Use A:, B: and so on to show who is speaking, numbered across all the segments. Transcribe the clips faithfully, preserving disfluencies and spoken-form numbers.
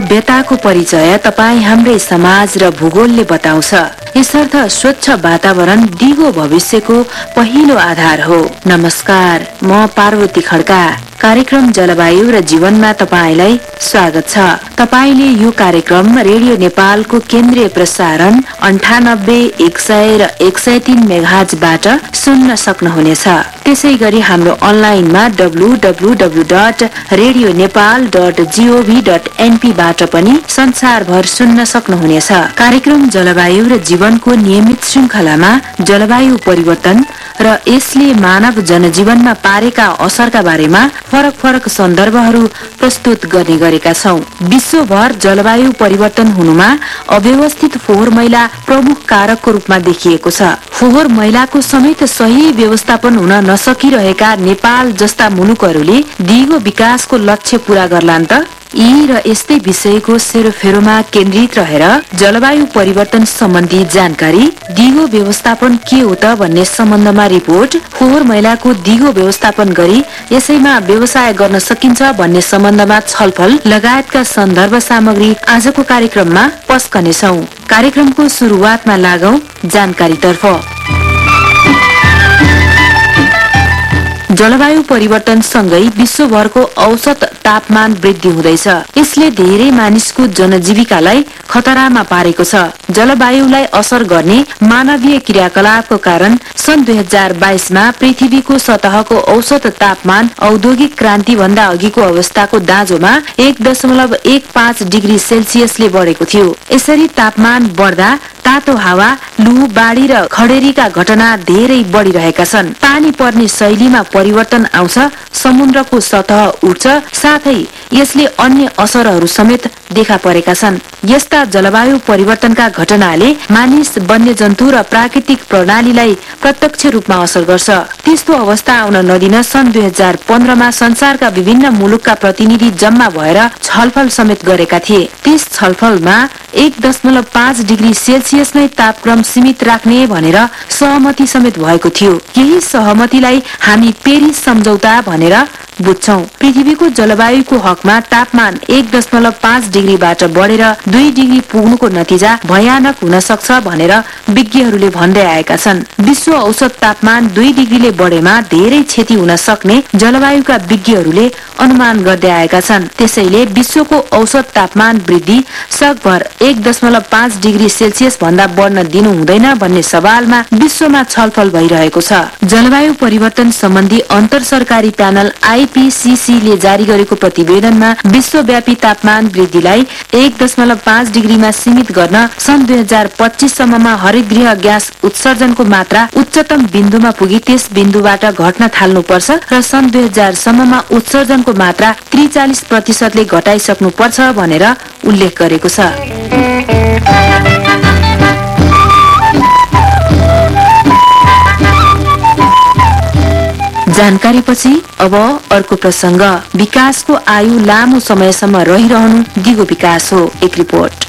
A: सभ्यताको परिचय तपाईँ हाम्रै समाज र भूगोलले बताउँछ। यसर्थ स्वच्छ वातावरण दिगो भविष्यको पहिलो आधार हो। नमस्कार, म पार्वती खड्का। कार्यक्रम जलवायु र जीवनमा तपाईलाई स्वागत छ। तपाईले यो कार्यक्रम रेडियो नेपालको केन्द्रीय प्रसारण अन्ठानब्बे एक सय र एक सय तीन मेगाहर्जबाट सुन्न सक्नुहुनेछ। त्यसै गरी हाम्रो अनलाइनमा W W W dot radio Nepal dot gov dot NP बाट पनि संसारभर सुन्न सक्नुहुनेछ। कार्यक्रम जलवायु र जीवनको नियमित श्रृंखलामा जलवायु परिवर्तन र यसले मानव जनजीवनमा पारेका असरका बारेमा फरक फरक सन्दर्भहरू प्रस्तुत गर्ने गरेका छौं। विश्वभर जलवायु परिवर्तन हुनुमा अव्यवस्थित फोहोर मैला प्रमुख कारकको रूपमा देखिएको छ। फोहोर मैलाको समेत सही व्यवस्थापन हुन नसकिरहेका नेपाल जस्ता मुलुकहरूले दिगो विकासको लक्ष्य पूरा गर्लान् त? यी र यस्तै विषयको सेरोफेरोमा केन्द्रित रहेर जलवायु परिवर्तन सम्बन्धी जानकारी, दिगो व्यवस्थापन के हो त भन्ने सम्बन्धमा रिपोर्ट, फोहोर मैलाको दिगो व्यवस्थापन गरी यसैमा व्यवसाय गर्न सकिन्छ भन्ने सम्बन्धमा छलफल लगायतका सन्दर्भ सामग्री आजको कार्यक्रममा पस्कनेछौं। कार्यक्रमको सुरुवातमा लागौं जानकारीतर्फ। जलवायु परिवर्तन सँगै विश्वभरको औसत तापमान वृद्धि हुँदैछ। यसले धेरै मानिसको जनजीविकालाई खतरामा पारेको छ। जलवायुलाई असर गर्ने मानवीय क्रियाकलापको कारण सन् दुई हजार बाइसमा पृथ्वीको सतहको औसत तापमान औद्योगिक क्रान्ति भन्दा अघिको अवस्थाको दाँजोमा एक दशमलव एक पाँच डिग्री सेल्सियसले बढेको थियो। यसरी तापमान बढ्दा तातो हावा, लु, बाढी र खडेरीका घटना धेरै बढिरहेका छन्। पानी पर्ने शैलीमा परिवर्तन आउँछ, समुद्रको सतह उठ्छ, साथै यसले अन्य असरहरू समेत देखा परेका छन्। यस्ता जलवायु परिवर्तनका घटनाले मानिस, वन्यजन्तु र प्राकृतिक प्रणालीलाई प्रत्यक्ष रूपमा असर गर्छ। त्यस्तो अवस्था आउन नदिन सन् दुई हजार पन्ध्रमा संसारका विभिन्न मुलुकका प्रतिनिधि जम्मा भएर छलफल समेत गरेका थिए। त्यस छलफलमा एक दशमलव पाँच डिग्री सेल्सियस नै तापक्रम सीमित राख्ने भनेर सहमति समेत भएको थियो। यही सहमतिलाई हामी पेरिस सम्झौता भनेर बुझ्छौं। पृथ्वीको जलवायुको हकमा तापमान एक दशमलव पाँच डिग्रीबाट बढेर दुई डिग्री पुग्नुको नतिजा भयानक हुन सक्छ भनेर विज्ञहरूले भन्दै आएका छन्। विश्व औसत तापमान दुई डिग्रीले बढेमा धेरै क्षति हुन सक्ने जलवायुका विज्ञहरूले अनुमान गर्दै आएका छन्। त्यसैले विश्वको औसत तापमान वृद्धि सकभर एक दशमलव पाँच डिग्री सेल्सियस भन्दा बढ्न दिनु हुँदैन भन्ने सवालमा विश्वमा छलफल भइरहेको छ। जलवायु परिवर्तन सम्बन्धी अन्तर सरकारी प्यानल आईपीसीसी ले जारी गरेको प्रतिवेदनमा विश्वव्यापी तापमान वृद्धिलाई एक दशमलव पाँच डिग्रीमा सीमित गर्न सन् दुई हजार पच्चीस सम्ममा हरितगृह ग्यास उत्सर्जनको मात्रा उच्चतम बिन्दुमा पुगी त्यस बिन्दुबाट घट्न थाल्नुपर्छ र सन् दुई हजार सम्ममा उत्सर्जनको मात्रा त्रिचालिस प्रतिशतले घटाइसक्नुपर्छ भनेर उल्लेख गरेको छ। जानकारीपछि अब अर्को प्रसंग। विकासको आयु लामो समयसम्म रहिरहनु दिगो विकास हो। एक रिपोर्ट।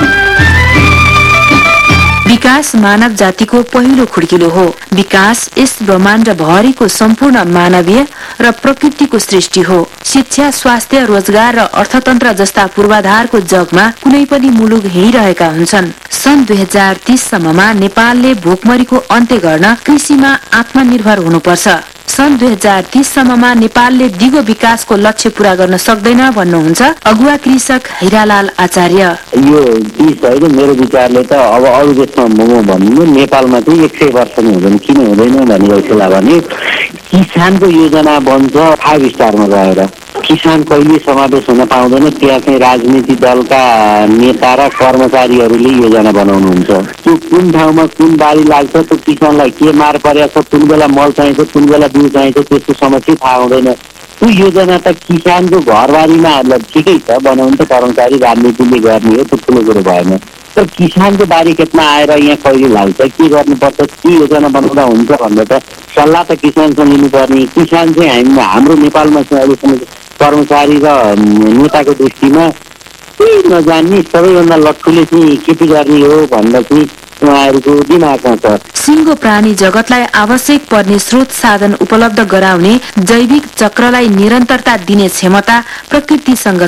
A: विकास मानव जातिको पहिलो खुड्किलो हो। विकास यस ब्रह्माण्ड भरिको सम्पूर्ण मानवीय र प्रकृतिको सृष्टि हो। शिक्षा, स्वास्थ्य, रोजगार र अर्थतन्त्र जस्ता पूर्वाधारको जगमा कुनै पनि मुलुक हिँडिरहेका हुन्छन्। सन् दुई हजार तीस सम्ममा नेपालले भोकमरीको अन्त्य गर्न कृषिमा आत्मनिर्भर हुनुपर्छ। सन् दुई हजार तीस सम्ममा नेपालले दिगो विकासको लक्ष्य पूरा गर्न सक्दैन भन्नुहुन्छ अगुवा कृषक हिरालाल आचार्य।
B: यो चिज होइन, मेरो विचारले त अब अरू देशमा म भन्नु नेपालमा चाहिँ एक सय वर्ष नै हुँदैन, किन हुँदैन भनेको होला भने किसानको योजना बन्छ फाइभ स्टारमा गएर। किसान कहिले समावेश हुन पाउँदैन, त्यहाँ चाहिँ राजनीतिक दलका नेता र कर्मचारीहरूले योजना बनाउनुहुन्छ। त्यो कुन ठाउँमा कुन बारी लाग्छ, त्यो किसानलाई के मार परेको छ, कुन बेला मल चाहिन्छ, कुन बेला बिउ चाहिन्छ, त्यसको समस्या थाहा हुँदैन। त्यो योजना त किसानको घरबारीमा ठिकै छ, बनाउनु त कर्मचारी राजनीतिले गर्ने हो, त्यो ठुलो कुरो भएन। तर किसानको बारी खेतमा आएर यहाँ कहिले लाग्छ, के गर्नुपर्छ, के योजना बनाउँदा हुन्छ भनेर त सल्लाह त किसानसँग लिनुपर्ने। किसान चाहिँ हामी हाम्रो नेपालमा चाहिँ अहिलेसम्म कर्मचारी र नेताको दृष्टिमा केही नजान्ने सबैभन्दा लट्ठुले चाहिँ खेती गर्ने हो भनेर चाहिँ उहाँहरूको दिमागमा छ।
A: सिंगो प्राणी जगतलाई आवश्यक पर्ने स्रोत साधन उपलब्ध गराउने जैविक चक्रलाई निरन्तरता दिने क्षमता प्रकृतिसँग छ।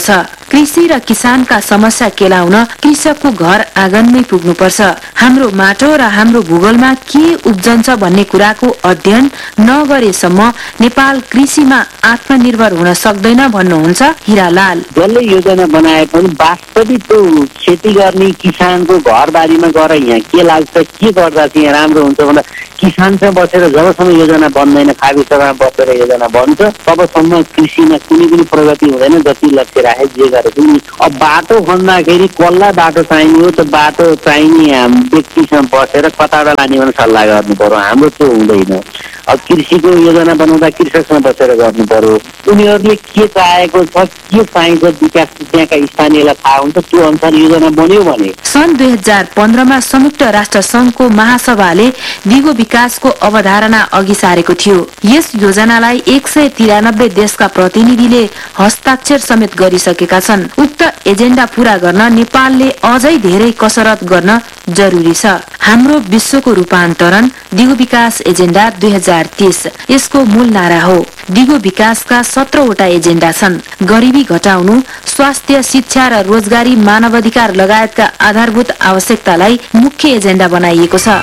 A: कृषि र किसानका समस्या केलाउन कृषकको घर आँगनमै पुग्नुपर्छ। हाम्रो माटो र हाम्रो भूगोलमा के उब्जन्छ भन्ने कुराको अध्ययन नगरेसम्म नेपाल कृषिमा आत्मनिर्भर हुन सक्दैन भन्नुहुन्छ हिरालाल।
B: जसले योजना बनाए पनि वास्तविक त्यो खेती गर्ने किसानको घरबारीमा गएर यहाँ के लाग्छ, के गर्दा चाहिँ राम्रो हुन्छ भन्दा किसानसँग बसेर जबसम्म योजना बन्दैन, खाविसमा बसेर योजना बन्छ, तबसम्म कृषिमा कुनै पनि प्रगति हुँदैन। जति लक्ष्य राखे जे गरे पनि अब बाटो खन्दाखेरि कसलाई बाटो चाहिने हो, त्यो बाटो चाहिने व्यक्तिसँग बसेर कताबाट लाने भनेर सल्लाह गर्नु पर्यो। हाम्रो त्यो हुँदैन। अब कृषिको योजना बनाउँदा कृषकसँग बसेर गर्नु पर्यो। उनीहरूले के चाहेको छ, के चाहिन्छ, विकास त्यहाँका स्थानीयलाई थाहा हुन्छ, त्यो अनुसार योजना बन्यो भने।
A: सन् दुई हजार पन्ध्रमा संयुक्त राष्ट्र संघको महासभाले दिगो विकासको अवधारणा अघि सारेको थियो। यस योजनालाई एक सय तिरानब्बे देशका प्रतिनिधिले हस्ताक्षर समेत गरिसकेका छन्। उक्त एजेन्डा पूरा गर्न नेपालले अझै धेरै कसरत गर्न जरुरी छ। हाम्रो विश्वको रूपान्तरण दिगो विकास एजेन्डा दुई हजार तीस यसको मूल नारा हो। दिगो विकासका सत्रवटा एजेन्डा छन्। गरिबी घटाउनु, स्वास्थ्य, शिक्षा र रोजगारी, मानवाधिकार लगायतका आधारभूत आवश्यकतालाई मुख्य एजेन्डा बनाइएको छ।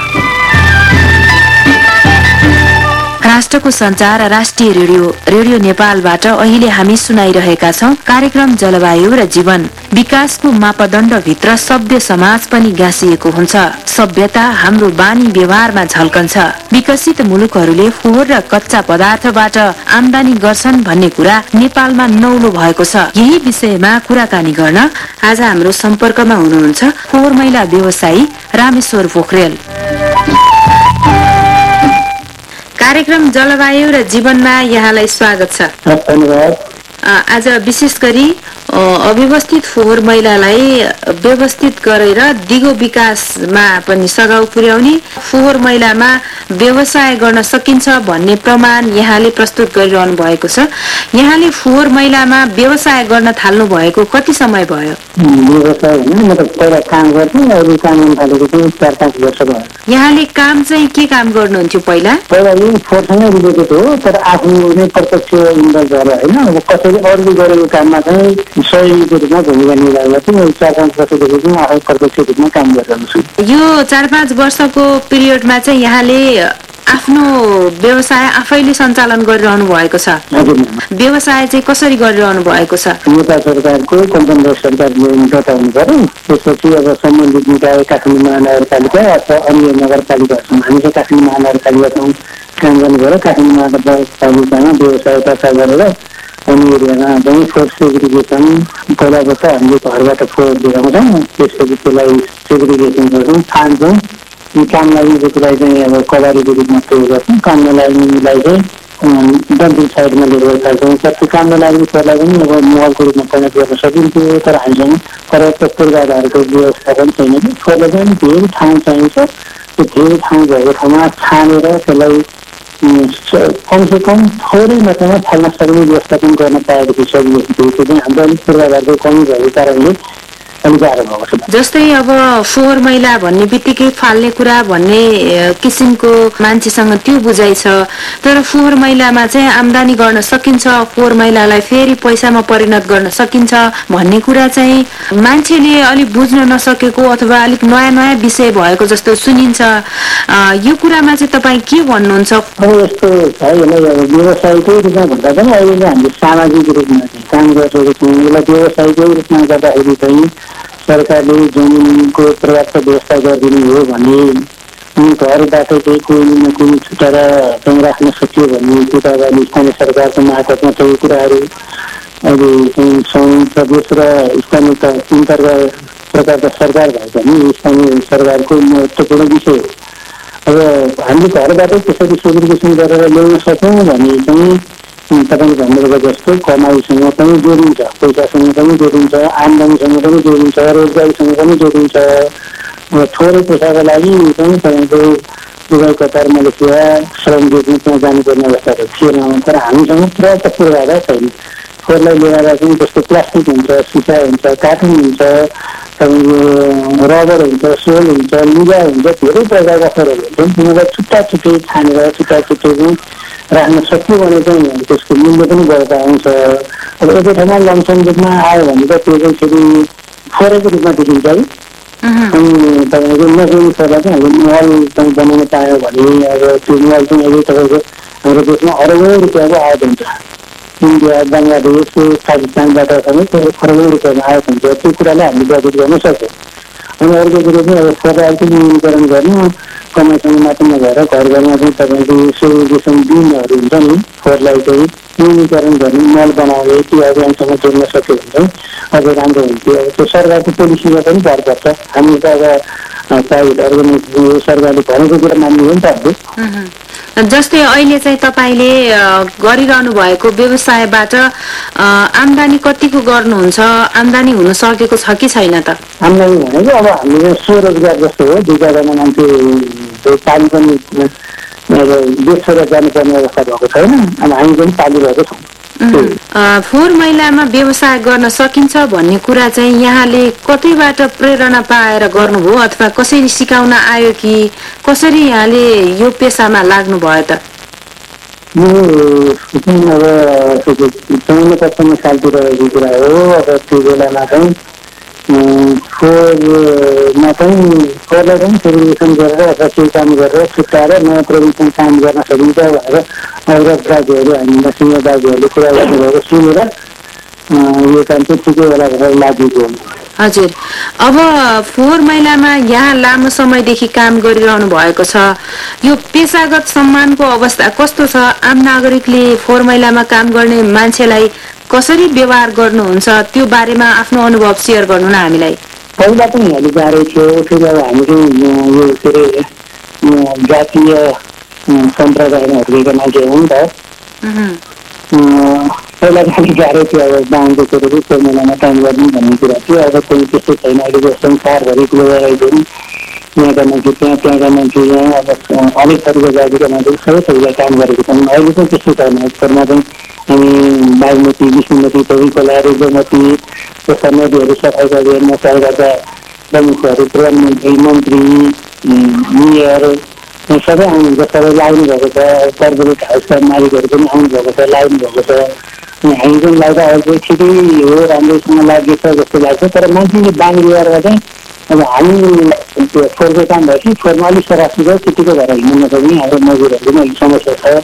A: राष्ट्रको संचार राष्ट्रिय रेडियो रेडियो नेपालबाट अहिले हामी सुनाइरहेका छौं कार्यक्रम जलवायु र जीवन। विकासको मापदण्डभित्र सभ्य समाज पनि गाँसिएको हुन्छ। सभ्यता हाम्रो बानी व्यवहारमा झल्कन्छ। विकसित मुलुकहरूले फोहोर र कच्चा पदार्थबाट आमदानी गर्छन् भन्ने कुरा नेपालमा नौलो भएको छ। यही विषयमा कुराकानी गर्न आज हाम्रो सम्पर्कमा हुनुहुन्छ फोहोर मैला व्यवसायी रामेश्वर पोखरेल। कार्यक्रम जलवायु र जीवनमा यहाँलाई स्वागत छ।
B: धन्यवाद।
A: आज विशेष गरी अव्यवस्थित फोहोर मैलालाई व्यवस्थित गरेर दिगो विकासमा पनि सघाउ पुर्याउने, फोहोर मैलामा व्यवसाय गर्न सकिन्छ भन्ने प्रमाण यहाँले प्रस्तुत गरिरहनु भएको छ। यहाँले फोहोर मैलामा व्यवसाय गर्न थाल्नु भएको कति समय भयो?
B: व्यवसाय होइन, म त पहिला काम गर्थेँ, अहिले काम गर्न थालेको चाहिँ चार पाँच वर्ष भयो।
A: यहाँले काम चाहिँ के काम गर्नुहुन्थ्यो पहिला?
B: पहिला यो फोहोरसँगै रिलेटेड हो, तर आफ्नो नै प्रत्यक्ष इन्भल्भ गरेर होइन। अब कसैले अरूले गरेको काममा चाहिँ सहयोगीको रूपमा भूमिका निर्वाह गर्थेँ। चार पाँच वर्षदेखि चाहिँ आफै प्रत्यक्ष रूपमा काम गरिरहेको छु।
A: यो चार पाँच वर्षको पिरियडमा चाहिँ यहाँले आफ्नो व्यवसाय आफैले सञ्चालन गरिरहनु भएको छ। व्यवसाय चाहिँ कसरी गरिरहनु भएको छ?
B: नेपाल सरकारको कम्पनी सरकारले बताउनु पर्यो। त्यसपछि अब सम्बन्धित निकाय काठमाडौँ महानगरपालिका अथवा अन्य नगरपालिकाहरूसँग हामी चाहिँ काठमाडौँ महानगरपालिकासँग काम गर्नु पर्यो। काठमाडौँ महानगरपालिकामा व्यवसाय दर्ता गरेर अनि एरियामा चाहिँ फोहोर सेग्रिगेसन पहिलाबाट हामीले घरबाट फोहोर ल्याउँछौँ, त्यसपछि त्यसलाई सेग्रिगेसन गर्छौँ, छान्छौँ। काम लाग्नेको कुरालाई चाहिँ अब कबाडीको रूपमा प्रयोग गर्छौँ। काम नलाग्नेलाई चाहिँ डम्पिङ साइडमा लिएर थाल्छौँ। कति काम नलाग्ने कुरालाई पनि अब महलको रूपमा परिणत गर्न सकिन्थ्यो, तर हामीसँग पर्याप्त पूर्वाधारको व्यवस्थापन छैन कि फोहोरलाई चाहिँ धेरै ठाउँ चाहिन्छ। त्यो धेरै ठाउँ भएको ठाउँमा छानेर त्यसलाई कमसे कम थोरै मात्रामा फाल्न सक्ने व्यवस्थापन गर्न पाएपछि सजिलो थियो। त्यो चाहिँ हाम्रो अलिक पूर्वाधारको कमी भएको कारणले
A: जस्तै अब फोहोर मैला भन्ने बित्तिकै फाल्ने कुरा भन्ने किसिमको मान्छेसँग त्यो बुझाइ छ, तर फोहोर मैलामा चाहिँ आमदानी गर्न सकिन्छ, फोहोर मैलालाई फेरि पैसामा परिणत गर्न सकिन्छ भन्ने कुरा चाहिँ मान्छेले अलिक बुझ्न नसकेको अथवा अलिक नयाँ नयाँ विषय भएको जस्तो सुनिन्छ। यो कुरामा चाहिँ तपाईँ के भन्नुहुन्छ?
B: अब यस्तो छ, यसलाई व्यवसायकै रूपमा भन्दा पनि अहिले हामीले सामाजिक रूपमा काम गरिरहेको छौँ। यसलाई व्यवसायकै रूपमा गर्दाखेरि चाहिँ सरकारले जमिनको पर्याप्त व्यवस्था गरिदिनु हो भने घरबाट चाहिँ कोही न कोही छुटाएर चाहिँ राख्न सकियो भने त्यो त अब स्थानीय सरकारको मार्फतमा चाहिँ कुराहरू अहिले चाहिँ सङ्घ प्रदेश र स्थानीय तिन प्रकारका सरकार भएको नि स्थानीय सरकारको महत्त्वपूर्ण विषय हो। अब हामीले घरबाटै त्यसरी सेग्रिगेसन गरेर ल्याउन सक्यौँ भने चाहिँ तपाईँले भन्नुभएको जस्तो कमाइसँग पनि जोडिन्छ, पैसासँग पनि जोडिन्छ, आम्दानीसँग पनि जोडिन्छ, रोजगारीसँग पनि जोडिन्छ। थोरै पैसाको लागि पनि तपाईँको दुबई कतार मलेसिया श्रम जोड्नुमा जानुपर्ने अवस्थाहरू थिएन, तर हामीसँग पर्याप्त पूर्वाधार छैन। फोहोरलाई ल्याएर चाहिँ जस्तो प्लास्टिक हुन्छ, सिसा हुन्छ, कार्टुन हुन्छ,
C: तपाईँको रबर हुन्छ, सोल हुन्छ, लुगा हुन्छ, धेरै प्रकारका फरहरू हुन्छन्। तिनीहरूलाई छुट्टा छुट्टै छानेर छुट्टा छुट्टै चाहिँ राख्न सक्यो भने चाहिँ त्यसको मूल्य पनि बढ्दा आउँछ। अब एकै ठाउँमा लमसम रूपमा आयो भने त त्यो चाहिँ फेरि फोहोरको रूपमा देखिन्छ है। अनि तपाईँको नजिक पर्दा चाहिँ हामीले मल चाहिँ बनाउन पायो भने अब त्यो मल चाहिँ अहिले तपाईँको हाम्रो देशमा अरबौँ रुपियाँको आयात हुन्छ। इन्डिया, बङ्गलादेश, पाकिस्तानबाट समेत अरबौँ रुपियाँमा आयात हुन्छ। त्यो कुरालाई हामीले बजेट गर्न सक्छौँ। अनि अर्को कुरो चाहिँ अब फोहोरलाई चाहिँ न्यूनीकरण गर्नु, कमाइसँग मात्र नभएर घर घरमा चाहिँ तपाईँको सोलुसन बिनहरू हुन्छ नि, फोहोरलाई चाहिँ न्यूनीकरण गर्ने, मल बनाउने त्यो अभियानसँग जोड्न सक्यो भने चाहिँ अझै राम्रो हुन्थ्यो। अब त्यो सरकारको पोलिसीमा पनि भर पर्छ। हामी त अब प्राइभेट अर्गनाइजेसन सरकारले भनेको कुरा मान्नु हो नि त हामीले।
A: जस्तै अहिले चाहिँ तपाईँले गरिरहनु भएको व्यवसायबाट आम्दानी कतिको गर्नुहुन्छ, आम्दानी हुन सकेको छ कि छैन त?
C: आम्दानी भनेको अब हामीले स्वरोजगार जस्तो हो, दुई चारजना मान्छे पाली पनि अब देश छोडेर जानुपर्ने अवस्था भएको छैन। अब हामी पनि पालिरहेको छौँ।
A: फोहोर मैलामा व्यवसाय गर्न सकिन्छ भन्ने कुरा चाहिँ यहाँले कतैबाट प्रेरणा पाएर गर्नुभयो अथवा कसरी सिकाउन आयो कि कसरी यहाँले यो पेसामा लाग्नु भयो त?
C: यो अब चौन्न पचपन्न सालतिर रहेको कुरा हो। अब त्यो बेलामा चाहिँ फोहोरमा चाहिँ फोहोरलाई पनि सेग्रिगेसन गरेर अथवा केही काम गरेर छुट्याएर नयाँ प्रविधिसँग काम गर्न सकिन्छ भनेर अवगत दाजुहरू हामीमा सिनियर दाजुहरूले कुरा गर्नुभएको सुनेर यो काम चाहिँ ठिकै होला भनेर लागेको हो।
A: हजुर, अब फोहोर मैलामा यहाँ लामो समयदेखि काम गरिरहनु भएको छ, यो पेसागत सम्मानको अवस्था कस्तो छ? आम नागरिकले फोहोर मैलामा काम गर्ने मान्छेलाई कसरी व्यवहार गर्नुहुन्छ त्यो बारेमा आफ्नो अनुभव सेयर गर्नु न हामीलाई।
C: पहिला पनि हामी गाह्रै थियो। फेरि अब हामी यो के अरे जातीय सम्प्रदायमा हुर्केका मान्छे हो नि त। पहिला चाहिँ गाह्रै थियो। अब गाउँको कुरोहरू फोहोर मैलामा काम गर्नु भन्ने कुरा थियो। अब कोही त्यस्तो छैन। अहिलेको संसारभरि ग्लोबलाइजेसन, यहाँका मान्छे त्यहाँ, त्यहाँका मान्छे यहाँ, अब अनेक थरीका जातिका मान्छे सबै थरीका काम गरेको छन्। अहिले चाहिँ त्यस्तो छैन। फोहोरमा चाहिँ हामी बागमती, विष्णुमती, तोरीकोला, रुद्रमती जस्ता नदीहरू सफाइका अभियानमा सरकारका प्रमुखहरू, प्रधानमन्त्री, मन्त्री, मेयर सबै आउनुहुन्छ। सबै लाग्नु भएको छ। कर्पोरेट हाउसका मालिकहरू पनि आउनु भएको छ, लाग्नु भएको छ। अनि हामी पनि लाग्दा अहिले ठिकै हो, राम्रोसँग लागेको छ जस्तो लाग्छ। तर मान्छेले बानी व्यवहारमा चाहिँ अब हामी त्यो फोहोरको काम भएपछि फोहोरमा अलिक सरासरी भयो, त्यतिकै भएर हिँड्नु नसक्ने हाम्रो मजदुरहरू पनि अलिक समस्या छ।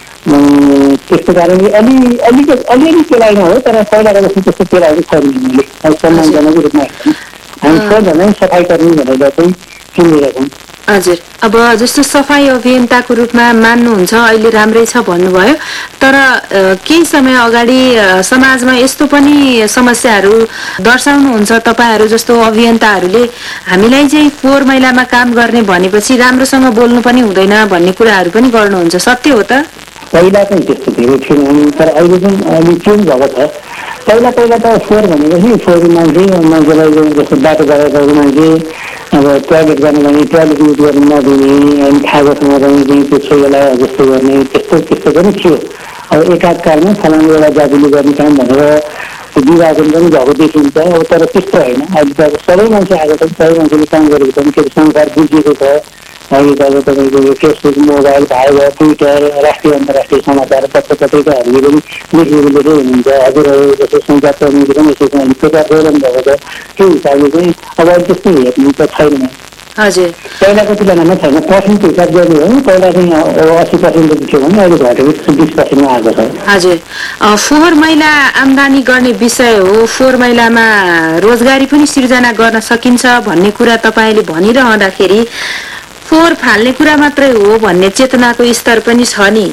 C: त्यसको कारणले अलि अलिकति अलिअलि पेलाइनु हो। तर पहिलाको जस्तो त्यस्तो पेलाएको छैन। हामीले अब सम्मानजनक रूपमा हामी सबैजना सफाइ कर्मी भनेर चाहिँ चिनिरहेको छौँ।
A: हजुर, अब जस्तो सफाई अभियन्ताको रूपमा मान्नुहुन्छ, अहिले राम्रै छ भन्नुभयो। तर केही समय अगाडि समाजमा यस्तो पनि समस्याहरू दर्शाउनुहुन्छ तपाईँहरू जस्तो अभियन्ताहरूले, हामीलाई चाहिँ फोहोर मैलामा काम गर्ने भनेपछि राम्रोसँग बोल्नु पनि हुँदैन भन्ने कुराहरू पनि गर्नुहुन्छ। सत्य हो त?
C: पहिला चाहिँ त्यस्तो धेरै थिएन। तर अहिले चाहिँ अलिक चेन्ज भएको छ। पहिला पहिला त फोहोर भनेपछि फोहोर मान्छे मान्छेलाई जस्तो बाटो गएको मान्छे अब टोयलेट जानु भने टोयलेट युज गर्नु नदिने, अनि खाजासँग पनि त्यो छोइला जस्तो गर्ने, त्यस्तो त्यस्तो पनि थियो। अब एकाधकालमा फलानु एउटा जातिले गर्ने काम भनेर त्यो विभाजन पनि भएको देखिन्छ। अब तर त्यस्तो होइन। अहिले त अब सबै मान्छे आएको छ, सबै मान्छेले काम गरेको छन्। फेरि संसार बुझिएको छ। अहिले त अब तपाईँको यो फेसबुक, मोबाइल, भाइबर, ट्विटर, राष्ट्रिय अन्तर्राष्ट्रिय समाचार पत्र पत्रिकाहरूले पनि लेखेको लेखेकै हुनुहुन्छ। हजुरहरू जस्तो सञ्चार कर्मीले पनि यसो प्रचार गरिरहनु भएको छ। त्यो हिसाबले चाहिँ अब अहिले त्यस्तो हेर्नु त छैन।
A: हजुर,
C: पहिलाको तुलनामा छैन। पर्सेन्ट हिसाब गर्ने हो भने पहिला चाहिँ अस्सी पर्सेन्ट जति थियो भने अहिले घटेको बिस पर्सेन्टमा आएको छ।
A: हजुर, फोहोर मैला आम्दानी गर्ने विषय हो। फोहोर मैलामा रोजगारी पनि सिर्जना गर्न सकिन्छ भन्ने कुरा तपाईँले भनिरहँदाखेरि फोहोर फाल्ने कुरा मात्रै हो भन्ने चेतनाको स्तर पनि छ नि।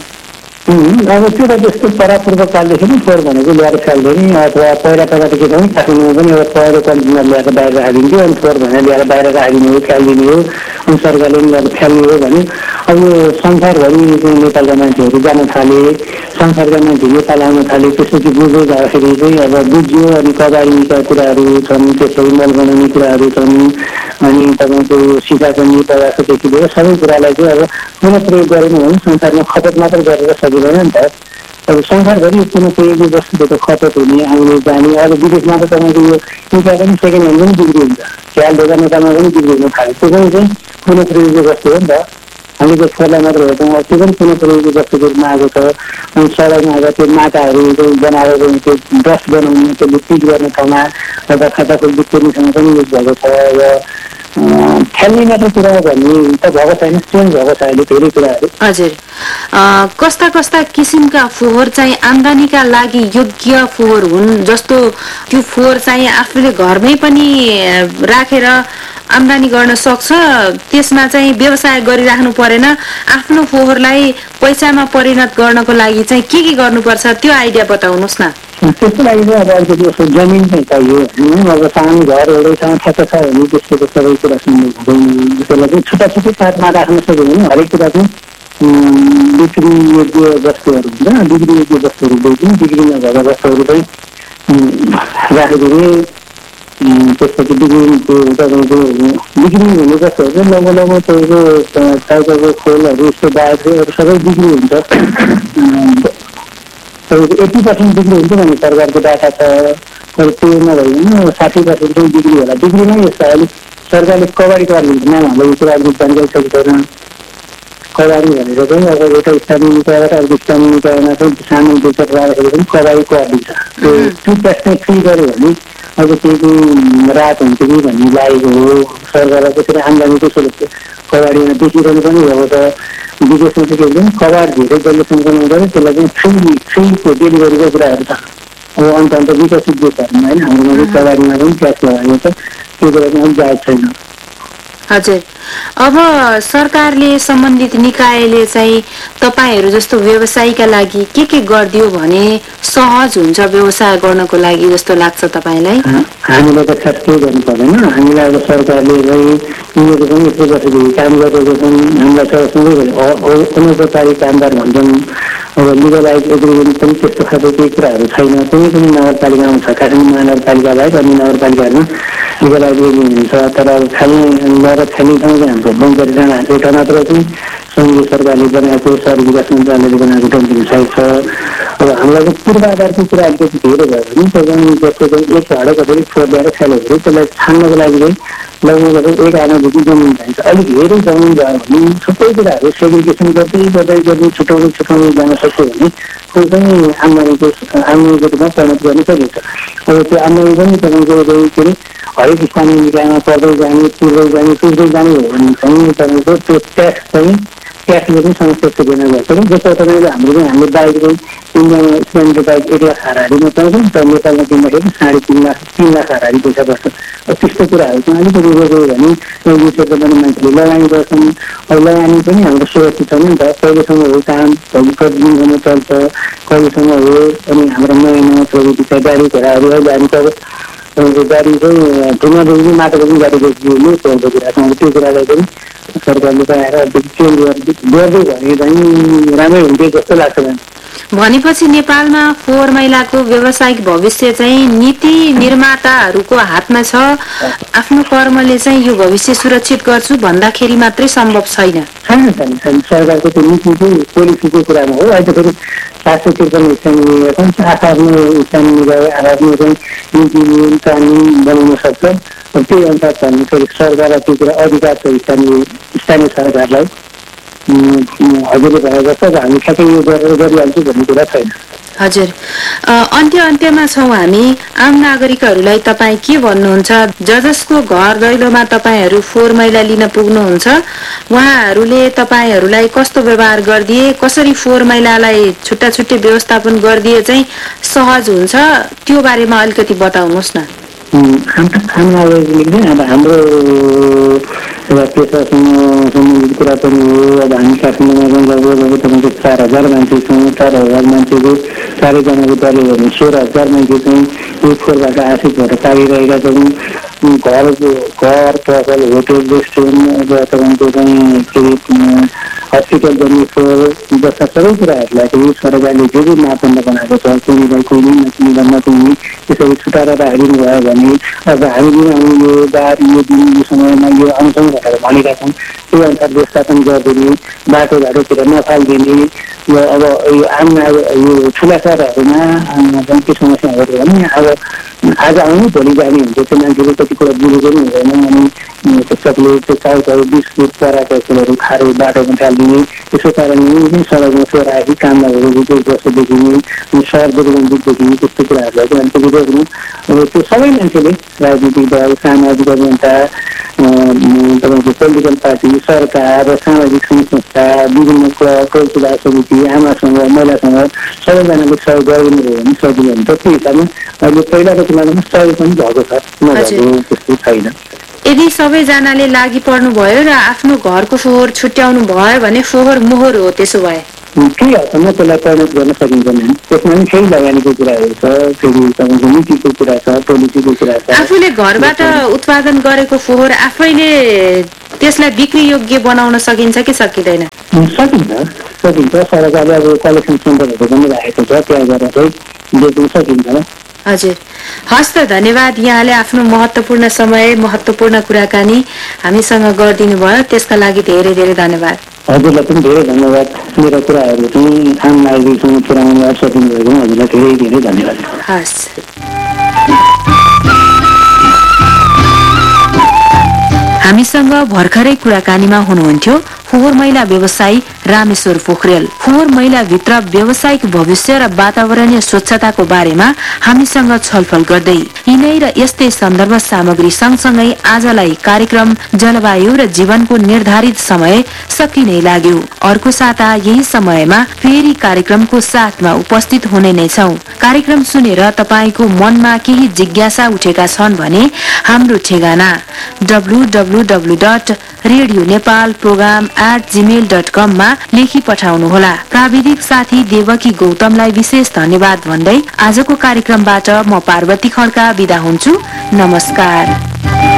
C: अब त्यो त त्यस्तो परापूर्व कालदेखि नै फोहोर भनेको ल्याएर फाल्थ्यो नि। अथवा पहिला पहिलाको के भने काठमाडौँमा पनि एउटा पहिरो कन्टेनर ल्याएर बाहिर राखिदिन्थ्यो। अनि फोहोर भनेर ल्याएर बाहिर राखिदिने हो, फ्यालिदिने हो। अनि सरकारले पनि ल्याएर फ्याल्ने हो भने अब यो संसारभरि चाहिँ नेपालका मान्छेहरू जान थाले, संसारका मान्छे नेपाल आउन थाले। त्यसपछि बुझ्दै जाँदाखेरि चाहिँ अब बुझ्यो। अनि कबाडीका कुराहरू छन्, त्यसरी मल बनाउने कुराहरू छन्, अनि तपाईँको सिकाकर्मी पदार्थदेखि लिएर सबै कुरालाई चाहिँ अब पुनः प्रयोग गरेन भने संसारमा खपत मात्र गरेर सकिँदैन नि त। अब संसारभरि पुनः प्रयोगी वस्तुबाट खपत हुने आउने जाने अब विदेशमा त तपाईँको यो इँटा पनि सेकेन्ड ह्यान्ड पनि बिक्री हुन्छ, ख्याल ढोका नेपालमा पनि बिक्री हुन थाल्यो। त्यो पनि चाहिँ पुनः प्रयोगी वस्तु हो नि त। हामी त्यसलाई मात्र हेर्छौँ, त्यो पनि पुनः प्रयोगी वस्तुको रूपमा आएको छ। अनि सडकमा आएको त्यो माटाहरू बनाएर त्यो डस्ट बनाउने, त्यसले पिट गर्ने ठाउँमा एउटा खाताको बिक्रीसँग पनि युज भएको छ। र खेल्ने मात्र कुरा भन्ने त भएको छैन, चेन्ज भएको छ अहिले धेरै कुराहरू।
A: हजुर, कस्ता कस्ता किसिमका फोहोर चाहिँ आम्दानीका लागि योग्य फोहोर हुन्, जस्तो त्यो फोहोर चाहिँ आफूले घरमै पनि राखेर आम्दानी गर्न सक्छ, त्यसमा चाहिँ व्यवसाय गरिराख्नु परेन, आफ्नो फोहोरलाई पैसामा परिणत गर्नको लागि चाहिँ के के गर्नुपर्छ त्यो आइडिया बताउनुहोस् न।
C: त्यसको लागि चाहिँ अब अलिकति जस्तो जमिन चाहिँ चाहियो होइन। अब सानो घर एउटैसँग ठ्याक्क छ भने त्यसको त सबै कुरा सुन्नु हुँदैन। त्यसलाई चाहिँ छुट्टा छुट्टै साथमा राख्न सक्यो भने हरेक कुरा चाहिँ बिक्री योग्य वस्तुहरू हुन्छ, बिक्री योग्य वस्तुहरू बेच्ने, बिक्री नभएका वस्तुहरू चाहिँ राखिदिने। त्यसपछि बिक्रीको तपाईँको बिक्री हुने वस्तुहरू चाहिँ लम्बो लम्बो तपाईँको टाइपको खोलहरू यस्तो बाहेक सबै बिक्री हुन्छ। तपाईँको एट्टी पर्सेन्ट बिक्री हुन्छ भने सरकारको डाटा छ, तर त्यो नभइकन साठी पर्सेन्ट चाहिँ बिक्री होला। बिक्रीमै यस्तो अलिक सरकारले कबाडी गरिदिन्छ, नाम हाम्रो यो कुरा अलिक जानकारी सक्दैन। कबाडी भनेर चाहिँ अब एउटा स्थानीय निकायबाट अर्को स्थानीय निकायमा चाहिँ सानो बेचेर राखेर पनि कबाडी गरिदिन्छ। त्यो त्यो ट्याक्स चाहिँ फ्री गऱ्यो भने अब त्यो चाहिँ राहत हुन्छ कि भन्ने लागेको हो। सरकारलाई त्यसरी आम्दानी त्यसो कबाडीमा बेचिरहनु पनि भएको छ। विदेशमा चाहिँ के भन्छ कबाड धेरै जसले सङ्कलन गर्यो त्यसलाई चाहिँ फ्री फ्रीको डेलिभरीको कुराहरू छ। अब अन्त अन्त विकसित देशहरूमा होइन, हाम्रोमा चाहिँ कबाडीमा पनि ट्याक्स लगाएको छ, त्यो कुरा चाहिँ अलिक जायज छैन।
A: हजुर, अब सरकारले सम्बन्धित निकायले चाहिँ तपाईहरू जस्तो व्यवसायीका लागि के के गरिदियो भने सहज हुन्छ व्यवसाय गर्नको लागि जस्तो लाग्छ तपाईँलाई?
C: हामीलाई त खास केही गर्नु पर्दैन। हामीलाई अब सरकारले चाहिँ उनीहरू पनि यस्तो वर्षदेखि काम गरेको छन्। हामीलाई त सधैँ अनौपचारिक कामदार भन्छन्। अब लिगलाइज एग्रिमेन्ट पनि त्यस्तो खालको केही कुराहरू छैन। कुनै पनि नगरपालिकामा छ, काठमाडौँ महानगरपालिका बाहेक अन्य नगरपालिकाहरूमा लिगलाइज एग्रिमेन्ट हुन्छ। तर अब खाने लगत खाने ठाउँ चाहिँ हाम्रो बङ्गरी डाँडा एउटा मात्र चाहिँ सङ्घीय सरकारले बनाएको, सहरी विकास मन्त्रालयले बनाएको डम्पिङ साइट छ। अब हामीलाई चाहिँ पूर्वाधारको कुरा अलिकति धेरै भयो भने तपाईँ जस्तो चाहिँ एक हाडो कसरी फोर्याएर खेल्यो भने त्यसलाई छान्नको लागि चाहिँ लगभग लगभग एक आनादेखि जमिन चाहिन्छ। अलिक धेरै जमिन भयो भने सबै कुराहरू सेग्रिगेसन गर्दै गर्दै गर्दै छुट्याउँदै छुट्याउँदै जान सक्यो भने त्यो चाहिँ आम्दानीको आम्दानीको रूपमा परिणत गर्न सकिन्छ। अब त्यो आम्दानी पनि तपाईँको के अरे हरेक स्थानीय निकायमा पर्दै जाने, तिर्दै जाने, तिर्दै जाने हो भने चाहिँ तपाईँको त्यो ट्याक्स चाहिँ ट्याक्सले पनि समस्या सिर्जना गर्छ। जस्तो तपाईँले हाम्रो चाहिँ हाम्रो बाइक चाहिँ इन्डियामा स्प्लेन्डर बाइक एक लाख हाराहारीमा पाउँछ नि त, नेपालमा किन्दाखेरि साढे तिन लाख तिन लाख हाराहारी पैसा पर्छ। अब त्यस्तो कुराहरू चाहिँ अलिकति रोक्यो भने यो क्षेत्रमा पनि मान्छेले लगानी गर्छन्। अब लगानी पनि हाम्रो सुरक्षित छैन नि त। कहिलेसम्म हो काम, भोलि कति दिनसम्म चल्छ, कहिलेसम्म हो। अनि हाम्रो नयाँ नयाँ प्रविधिका गाडी घोडाहरू अहिले हामी त तपाईँको गाडी चाहिँ ढुङ्गादेखि पनि माटोको पनि गाडी बेच्ने चल्दो कुरा छ। त्यो कुरालाई पनि सरकारले चाहिँ आएर अलिकति चेन्ज गर्दै भने चाहिँ राम्रै हुन्थ्यो जस्तो लाग्छ।
A: भनेपछि नेपालमा फोहोर मैलाको व्यावसायिक भविष्य चाहिँ नीति निर्माताहरूको हातमा छ। आफ्नो कर्मले चाहिँ यो भविष्य सुरक्षित गर्छु भन्दाखेरि मात्रै सम्भव छैन।
C: छैन छैन छैन सरकारको त्यो नीतिको पोलिसीको कुरामा हो। अहिले फेरि सात सय त्रिपन्न स्थानीय निकाय छन्। आफ्नो स्थानीय निकाय आफ्नो चाहिँ नीति नियम कानुन बनाउन सक्छ। त्यही अनुसार चाहिँ फेरि सरकारलाई त्यो कुरा अधिकार छ स्थानीय स्थानीय सरकारलाई। हजुरले भने जस्तो हामी ठ्याक्कै यो गरेर गरिहाल्छु भन्ने कुरा छैन।
A: हजुर, अन्त्य अन्त्यमा छौँ हामी। आम नागरिकहरूलाई तपाईँ के भन्नुहुन्छ? ज जसको घर दैलोमा तपाईँहरू फोहोर मैला लिन पुग्नुहुन्छ उहाँहरूले तपाईँहरूलाई कस्तो व्यवहार गरिदिए, कसरी फोहोर मैलालाई छुट्टा छुट्टै व्यवस्थापन गरिदिए चाहिँ सहज हुन्छ, त्यो बारेमा अलिकति बताउनुहोस् न।
C: आम नागरिकले अब हाम्रो एउटा पेसासँग सम्बन्धित कुरा पनि हो। अब हामी काठमाडौँमा लगभग तपाईँको चार हजार मान्छे छौँ। चार हजार मान्छेको चारैजनाको दलले भने सोह्र हजार मान्छे चाहिँ यो फोहोरबाट आश्रित भएर पारिरहेका छौँ। घरको घर पसल होटल रेस्टुरेन्ट र तपाईँको चाहिँ के अरे हस्पिटल जन्ने फोहोर जस्ता सबै कुराहरूलाई चाहिँ सरकारले जे जे मापदण्ड बनाएको छ कुनैलाई कुनै नकुनैलाई नकुनै त्यसरी छुटाएर राखिदिनु भयो भने अब हामीले हामी यो बार यो दिन यो समयमा यो आउँछौँ भनेर भनेका छौँ। त्यो अनुसार व्यवस्थापन गरिदिने, बाटोघाटोतिर नफालिदिने, यो अब यो आम यो ठुला सहरहरूमा जुन के समस्याहरू भने अब आज आउनु भोलि जाने हुन्छ त्यो मान्छेले कति कुरा बुझेको पनि हुँदैन अनि त्यसले त्यो चाउचाउ बिस्कुट पराका कुराहरू खाएर बाटोमा टालिदिने त्यसको कारणले सडकमा चोराएपछि काम नभएको केही जस्तो देखिने सहर दुर्गन्धितदेखि त्यस्तो कुराहरूलाई चाहिँ अलिकति रोक्नु अब त्यो सबै मान्छेले राजनीतिक दल सामाजिक अभियन्ता तपाईँको पोलिटिकल पार्टी सरकार र सामाजिक संस्था विभिन्न कौशल समिति आमासँग महिलासँग सबैजनाले सहयोग गरिदिनु भयो भने सजिलो हुन्छ त्यो हिसाबमा अहिले पहिलाको तुलनामा सहयोग पनि भएको छ नभएको त्यस्तो छैन।
A: यदि सबैजनाले लागि पर्नु भयो र आफ्नो घरको फोहोर छुट्याउनु भयो भने फोहोर मोहोर हो। त्यसो भए
C: केही हदसम्म त्यसलाई परिणत गर्न सकिन्छ नि। त्यसमा पनि केही लगानीको कुराहरू छ, फेरि तपाईँको नीतिको कुरा छ, पोलिसीको कुरा छ।
A: आफूले घरबाट उत्पादन गरेको फोहोर आफैले त्यसलाई बिक्री योग्य बनाउन सकिन्छ कि सकिँदैन?
C: सकिन्छ सकिन्छ सरकारले अब कलेक्सन सेन्टरहरू पनि राखेको छ, त्यहाँ गएर चाहिँ बेच्न सकिन्छ।
A: हजुर, हस् त, धन्यवाद। यहाँले आफ्नो महत्त्वपूर्ण समय महत्त्वपूर्ण कुराकानी हामीसँग गरिदिनु भयो, त्यसका लागि धेरै धेरै धन्यवाद।
C: हजुरलाई पनि धेरै धन्यवाद। मेरो कुराहरू चाहिँ आम नागरिकसँग पुर्याउन सकिनु भएको हजुरलाई धेरै धेरै धन्यवाद।
A: हस्। हामीसँग भर्खरै कुराकानीमा हुनुहुन्थ्यो फोहोर मैला व्यवसायी रामेश्वर पोखरेल। फोहोर मैला भित्र व्यावसायिक भविष्य र वातावरणीय स्वच्छताको बारेमा हामीसँग छलफल गर्दै यिनै र यस्तै सन्दर्भ सामग्री सँगसँगै आजलाई कार्यक्रम जलवायु र जीवनको निर्धारित समय सकिनै लाग्यो। अर्को साता यही समयमा फेरि कार्यक्रमको साथमा उपस्थित हुने नै छौं। कार्यक्रम सुनेर तपाईको मनमा केही जिज्ञासा उठेका छन् भने हाम्रो ठेगाना W W W dot radio Nepal programme at Gmail dot कम मा लेखी पठाउनुहोला। प्राविधिक साथी देवकी गौतमलाई विशेष धन्यवाद भन्दै आजको कार्यक्रमबाट म पार्वती खड्का बिदा हुन्छु। नमस्कार।